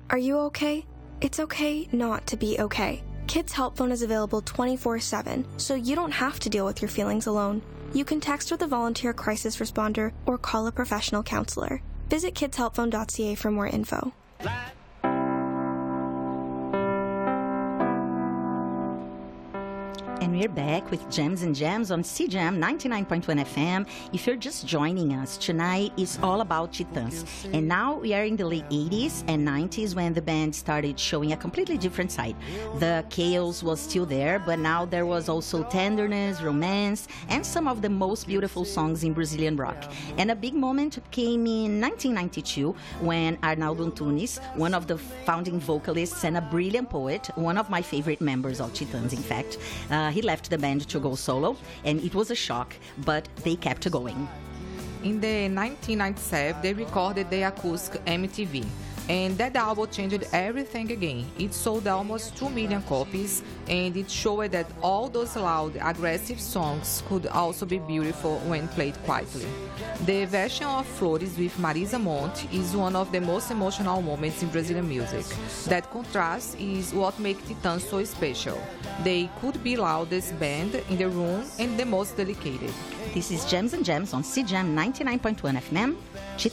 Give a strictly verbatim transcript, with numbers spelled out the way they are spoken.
Are you okay? It's okay not to be okay. Kids Help Phone is available twenty-four seven, so you don't have to deal with your feelings alone. You can text with a volunteer crisis responder or call a professional counselor. Visit kids help phone dot c a for more info. And we're back with Gems and Jams on C J A M ninety-nine point one F M. If you're just joining us, tonight is all about Titãs. And now we are in the late eighties and nineties when the band started showing a completely different side. The chaos was still there, but now there was also tenderness, romance, and some of the most beautiful songs in Brazilian rock. And a big moment came in nineteen ninety-two when Arnaldo Antunes, one of the founding vocalists and a brilliant poet, one of my favorite members of Titãs, in fact, uh, he left the band to go solo, and it was a shock, but they kept going. In the nineteen ninety-seven, they recorded the acoustic M T V, and that album changed everything again. It sold almost two million copies, and it showed that all those loud, aggressive songs could also be beautiful when played quietly. The version of Flores with Marisa Monte is one of the most emotional moments in Brazilian music. That contrast is what makes Titãs so special. They could be loudest band in the room and the most dedicated. This is Gems and Gems on C J A M ninety-nine point one F M, Titãs.